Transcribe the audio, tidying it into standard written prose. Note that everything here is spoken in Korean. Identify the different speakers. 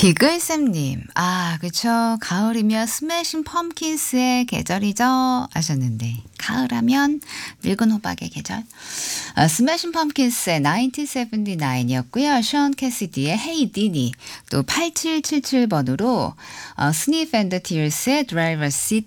Speaker 1: 디글쌤님, 그쵸. 가을이면 스매싱 펌킨스의 계절이죠. 하셨는데, 가을하면 늙은 호박의 계절. 스매싱 펌킨스의 1979이었고요. 션 캐시디의 헤이 디니, 또 8777번으로 스니프 앤드 티어스의 드라이버 시트